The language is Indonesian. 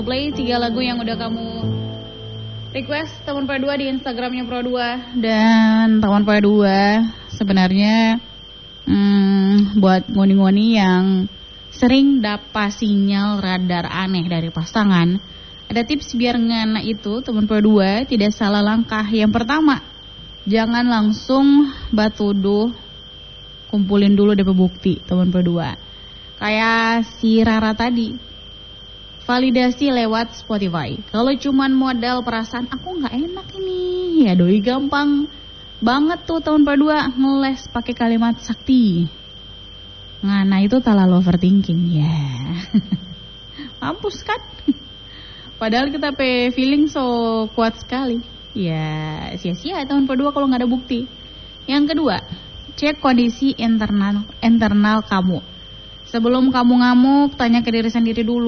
Play 3 lagu yang udah kamu request teman Pro 2 di Instagramnya Pro 2. Dan teman Pro 2 sebenarnya buat ngoni-ngoni yang sering dapat sinyal radar aneh dari pasangan, ada tips biar ngana itu teman Pro 2 tidak salah langkah. Yang pertama, jangan langsung batuduh, kumpulin dulu DP bukti teman Pro 2. Kayak si Rara tadi, validasi lewat Spotify. Kalau cuman modal perasaan aku nggak enak ini, ya doi gampang banget tuh tahun Pro 2 ngeles pakai kalimat sakti. Ngana itu terlalu overthinking ya. Mampus kan? Padahal kita feeling so kuat sekali. Ya sia-sia tahun Pro 2 kalau nggak ada bukti. Yang kedua, cek kondisi internal kamu. Sebelum kamu ngamuk, tanya ke diri sendiri dulu.